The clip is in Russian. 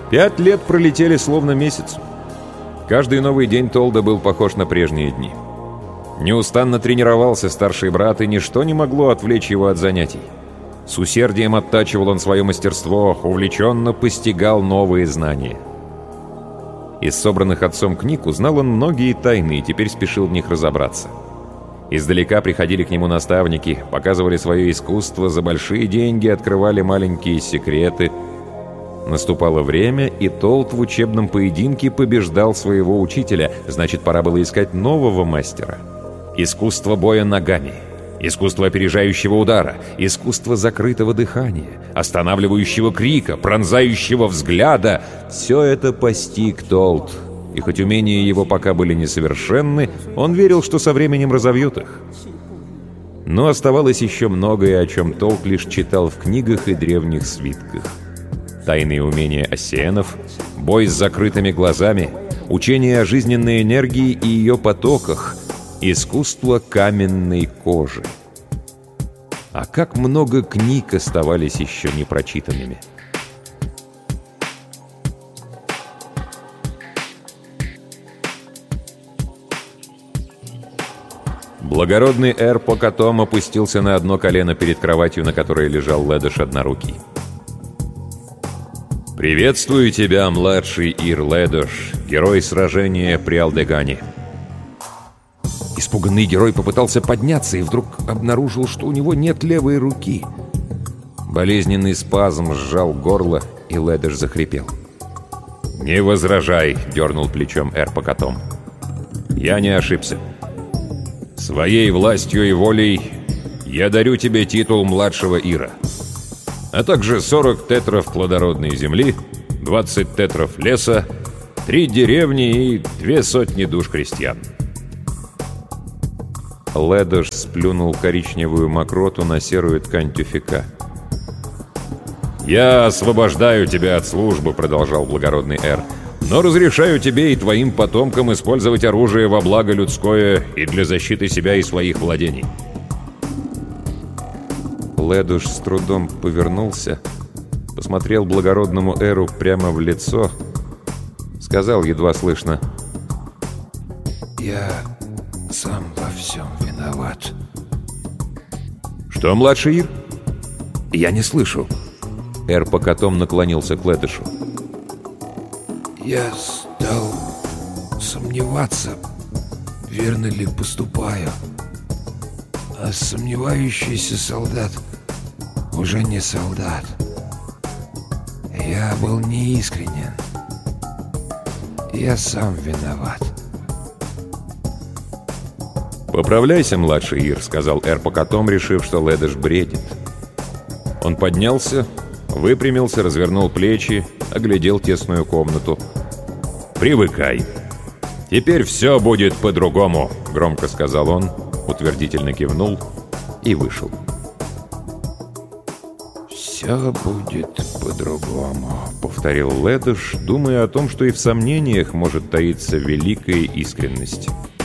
5 лет пролетели словно месяц. Каждый новый день Толда был похож на прежние дни. Неустанно тренировался старший брат, и ничто не могло отвлечь его от занятий. С усердием оттачивал он свое мастерство, увлеченно постигал новые знания. Из собранных отцом книг узнал он многие тайны и теперь спешил в них разобраться. Издалека приходили к нему наставники, показывали свое искусство, за большие деньги открывали маленькие секреты. Наступало время, и Толд в учебном поединке побеждал своего учителя, значит, пора было искать нового мастера. Искусство боя ногами, искусство опережающего удара, искусство закрытого дыхания, останавливающего крика, пронзающего взгляда — все это постиг Толд. И хоть умения его пока были несовершенны, он верил, что со временем разовьют их. Но оставалось еще многое, о чем Толд лишь читал в книгах и древних свитках. Тайные умения ассиенов, бой с закрытыми глазами, учение о жизненной энергии и ее потоках, искусство каменной кожи. А как много книг оставались еще непрочитанными. Благородный Эр-Покатом опустился на одно колено перед кроватью, на которой лежал Ледош однорукий. «Приветствую тебя, младший Ир Ледош, герой сражения при Алдегане». Испуганный герой попытался подняться и вдруг обнаружил, что у него нет левой руки. Болезненный спазм сжал горло, и Ледош захрипел. «Не возражай», — дернул плечом Эр-Покатом. «Я не ошибся. Своей властью и волей я дарю тебе титул младшего Ира, а также 40 тетров плодородной земли, 20 тетров леса, 3 деревни и 200 душ крестьян». Ледош сплюнул коричневую мокроту на серую ткань тюфяка. «Я освобождаю тебя от службы», — продолжал благородный Эр, «но разрешаю тебе и твоим потомкам использовать оружие во благо людское и для защиты себя и своих владений». Ледош с трудом повернулся, посмотрел благородному Эру прямо в лицо, сказал едва слышно: «Я сам во всем виноват». «Что, младший Ир?» «Я не слышу». Эр-Покатом наклонился к Ледошу. «Я стал сомневаться, верно ли поступаю. А сомневающийся солдат уже не солдат. Я был неискренен. Я сам виноват». «Поправляйся, младший Ир», — сказал Эр-Покатом, решив, что Ледош бредит. Он поднялся, выпрямился, развернул плечи, оглядел тесную комнату. «Привыкай. Теперь все будет по-другому», — громко сказал он, утвердительно кивнул и вышел. «Все будет по-другому», — повторил Ледош, думая о том, что и в сомнениях может таиться великая искренность.